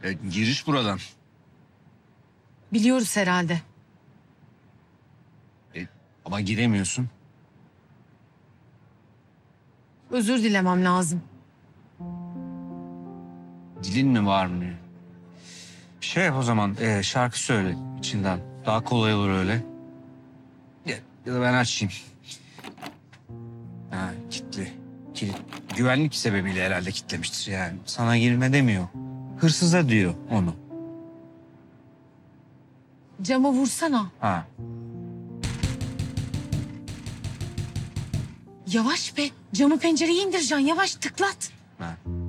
Giriş buradan. Biliyoruz herhalde. Ama giremiyorsun. Özür dilemem lazım. Dilin mi varmıyor? Şey yap o zaman, şarkı söyle içinden. Daha kolay olur öyle. Ya da ben açayım. Ha, kilitli. Kilit. Güvenlik sebebiyle herhalde kilitlemiştir yani. Sana girme demiyor. Hırsıza diyor onu. Cama vursana. Ha. Yavaş be. Camı pencereyi indireceksin. Yavaş tıklat. Ha.